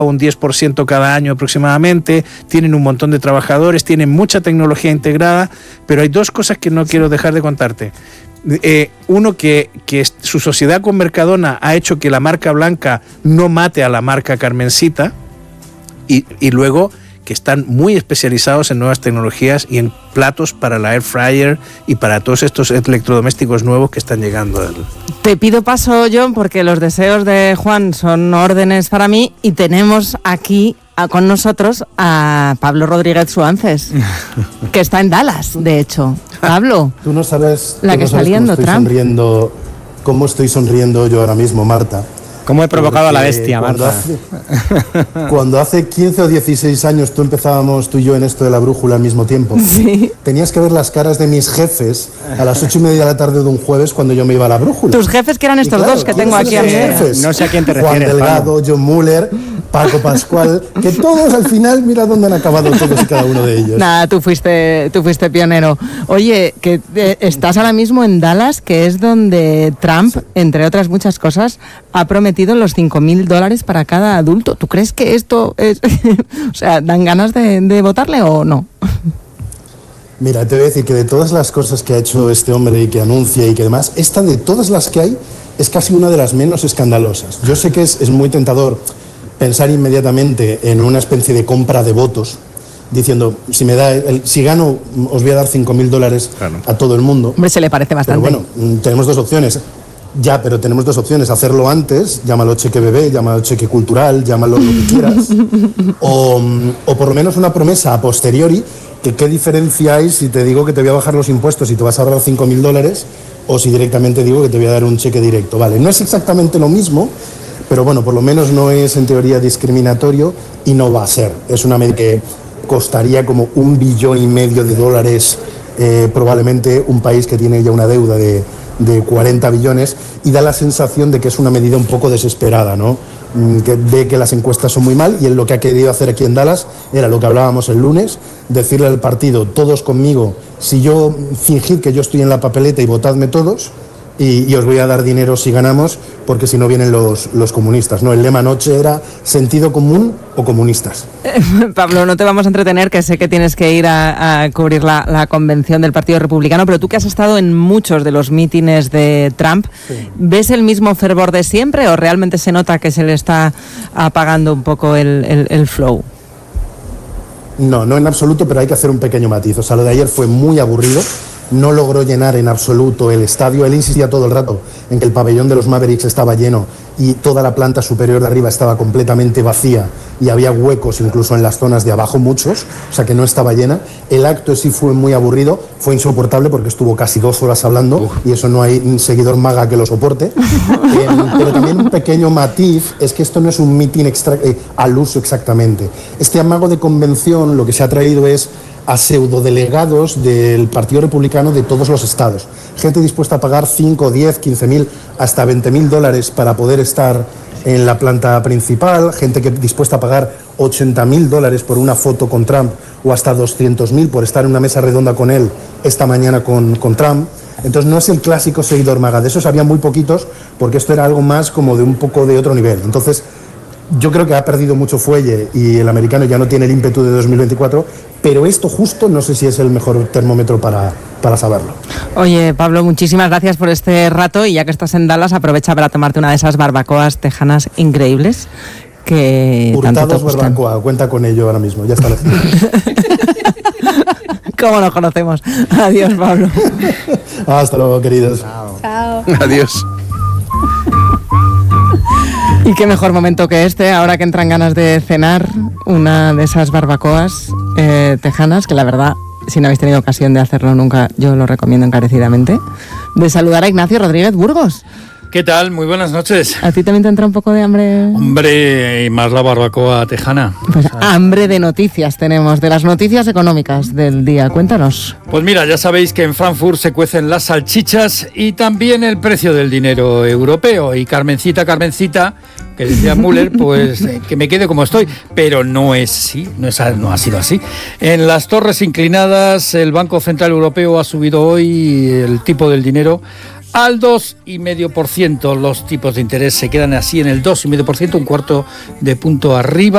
un 10% cada año aproximadamente, tienen un montón de trabajadores, tienen mucha tecnología integrada, pero hay dos cosas que no quiero dejar de contarte. Uno, que su sociedad con Mercadona ha hecho que la marca Blanca no mate a la marca Carmencita, y luego que están muy especializados en nuevas tecnologías y en platos para la air fryer y para todos estos electrodomésticos nuevos que están llegando. Te pido paso, John, porque los deseos de Juan son órdenes para mí, y tenemos aquí con nosotros a Pablo Rodríguez Suances, que está en Dallas, de hecho. Pablo, tú no sabes, la que está liando Trump. Cómo estoy sonriendo yo ahora mismo, Marta. ¿Cómo he provocado a la bestia, Marta? Cuando hace 15 o 16 años tú y yo en esto de la brújula al mismo tiempo, sí, tenías que ver las caras de mis jefes a las 8:30 de la tarde de un jueves cuando yo me iba a la brújula. Tus jefes, que eran estos dos que tengo aquí a mi vez. No sé a quién te refieres. Juan Delgado, John Muller, Paco Pascual, que todos al final, mira dónde han acabado todos y cada uno de ellos. Nada, tú fuiste pionero. Oye, que estás ahora mismo en Dallas, que es donde Trump, entre otras muchas cosas, ha prometido los $5,000 para cada adulto. ¿Tú crees que esto es... o sea, dan ganas de votarle o no? Mira, te voy a decir que de todas las cosas que ha hecho este hombre y que anuncia y que demás, esta de todas las que hay es casi una de las menos escandalosas. Yo sé que es muy tentador pensar inmediatamente en una especie de compra de votos, diciendo, si gano, os voy a dar $5,000 claro, a todo el mundo. Hombre, se le parece bastante. Pero bueno, tenemos dos opciones. Pero tenemos dos opciones: hacerlo antes, llámalo cheque bebé, llámalo cheque cultural, llámalo lo que quieras, o por lo menos una promesa a posteriori, que qué diferencia hay si te digo que te voy a bajar los impuestos y te vas a ahorrar $5,000, o si directamente digo que te voy a dar un cheque directo. Vale, no es exactamente lo mismo, pero bueno, por lo menos no es en teoría discriminatorio y no va a ser. Es una medida que costaría como $1,5 billones, probablemente un país que tiene ya una deuda de 40 billones, y da la sensación de que es una medida un poco desesperada, ¿no? Que ve que las encuestas son muy mal, y él lo que ha querido hacer aquí en Dallas era lo que hablábamos el lunes, decirle al partido, todos conmigo, si yo fingid que yo estoy en la papeleta y votadme todos, y os voy a dar dinero si ganamos, porque si no vienen los comunistas, ¿no? El lema anoche era sentido común o comunistas. Pablo, no te vamos a entretener, que sé que tienes que ir a cubrir la convención del Partido Republicano, pero tú que has estado en muchos de los mítines de Trump, sí, ¿ves el mismo fervor de siempre o realmente se nota que se le está apagando un poco el flow? No en absoluto, pero hay que hacer un pequeño matiz. O sea, lo de ayer fue muy aburrido. No logró llenar en absoluto el estadio. Él insistía todo el rato en que el pabellón de los Mavericks estaba lleno y toda la planta superior de arriba estaba completamente vacía y había huecos incluso en las zonas de abajo, muchos, o sea que no estaba llena. El acto sí fue muy aburrido, fue insoportable porque estuvo casi 2 horas hablando y eso no hay un seguidor maga que lo soporte. Pero también un pequeño matiz es que esto no es un mitin al uso exactamente. Este amago de convención lo que se ha traído es a pseudodelegados del Partido Republicano de todos los estados. Gente dispuesta a pagar 5, 10, 15.000, hasta $20,000 para poder estar en la planta principal, gente que dispuesta a pagar $80,000 por una foto con Trump o hasta $200,000 por estar en una mesa redonda con él esta mañana con Trump. Entonces no es el clásico seguidor maga, de esos había muy poquitos porque esto era algo más como de un poco de otro nivel. Entonces yo creo que ha perdido mucho fuelle y el americano ya no tiene el ímpetu de 2024, pero esto justo no sé si es el mejor termómetro para saberlo. Oye, Pablo, muchísimas gracias por este rato, y ya que estás en Dallas, aprovecha para tomarte una de esas barbacoas tejanas increíbles que Hurtados Barbacoa, cuenta con ello ahora mismo, ya está. ¿Cómo nos conocemos? Adiós, Pablo. Hasta luego, queridos. Chao. Adiós. Y qué mejor momento que este, ahora que entran ganas de cenar, una de esas barbacoas tejanas, que la verdad, si no habéis tenido ocasión de hacerlo nunca, yo lo recomiendo encarecidamente, de saludar a Ignacio Rodríguez Burgos. ¿Qué tal? Muy buenas noches. ¿A ti también te entra un poco de hambre? Hombre, y más la barbacoa tejana. Pues hambre de noticias tenemos, de las noticias económicas del día. Cuéntanos. Pues mira, ya sabéis que en Frankfurt se cuecen las salchichas y también el precio del dinero europeo. Y Carmencita, que decía Müller, pues que me quede como estoy. Pero no es así, no ha sido así. En las torres inclinadas, el Banco Central Europeo ha subido hoy el tipo del dinero al 2,5%. Los tipos de interés se quedan así en el 2,5%, un cuarto de punto arriba.